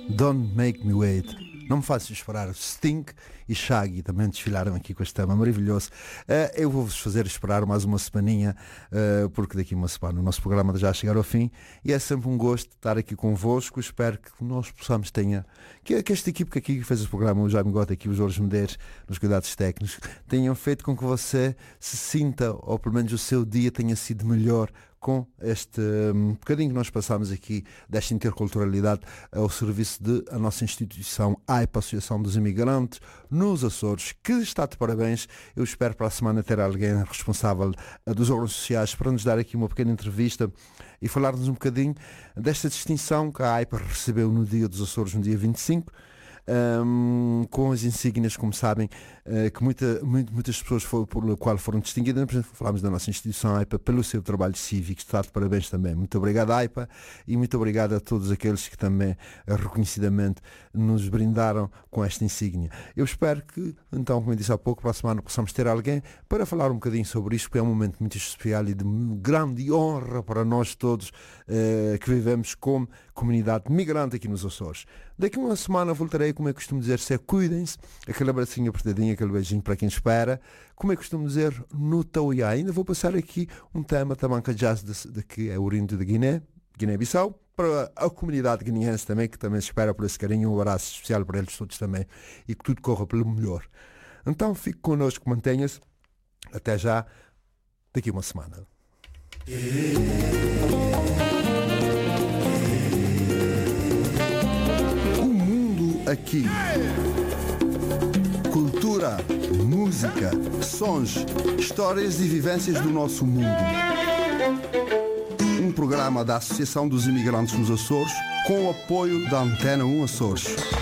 Don't Make Me Wait. Não me faças esperar. Sting e Shaggy também desfilaram aqui com este tema maravilhoso. Eu vou-vos fazer esperar mais uma semaninha, porque daqui a uma semana o nosso programa já chegar ao fim e é sempre um gosto estar aqui convosco. Espero que nós possamos que esta equipe que aqui fez o programa, o Jaime Gota aqui, o Jorge Medeiros, nos cuidados técnicos, tenham feito com que você se sinta, ou pelo menos o seu dia tenha sido melhor com este bocadinho que nós passamos aqui desta interculturalidade ao serviço da nossa instituição AIPA, Associação dos Imigrantes nos Açores, que está de parabéns. Eu espero para a semana ter alguém responsável dos órgãos sociais para nos dar aqui uma pequena entrevista e falar-nos um bocadinho desta distinção que a AIPA recebeu no Dia dos Açores, no dia 25, com as insígnias, como sabem, que muitas pessoas por qual foram distinguidas. Por exemplo, falámos da nossa instituição AIPA pelo seu trabalho cívico. Está de parabéns também. Muito obrigado, AIPA, e muito obrigado a todos aqueles que também reconhecidamente nos brindaram com esta insígnia. Eu espero que, então, como eu disse há pouco, para a semana possamos ter alguém para falar um bocadinho sobre isto, porque é um momento muito especial e de grande honra para nós todos que vivemos como comunidade migrante aqui nos Açores. Daqui a uma semana voltarei, como eu costumo dizer, cuidem-se, aquele abracinho apertadinho, aquele beijinho para quem espera, como eu costumo dizer, no Tauiá. Ainda vou passar aqui um tema também que jazz que é oriundo de Guiné-Bissau, para a comunidade guineense também, que também espera por esse carinho, um abraço especial para eles todos também, e que tudo corra pelo melhor. Então fique connosco, mantenha-se, até já, daqui a uma semana. Aqui, cultura, música, sons, histórias e vivências do nosso mundo. Um programa da Associação dos Imigrantes nos Açores, com o apoio da Antena 1 Açores.